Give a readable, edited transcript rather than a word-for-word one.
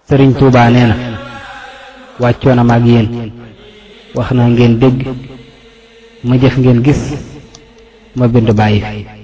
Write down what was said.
sëriñ Tuubaa nee na wàccoon na ma ak yéen wax na ngeen dégg ma jëf ngeen gis ma bind bàyyi fi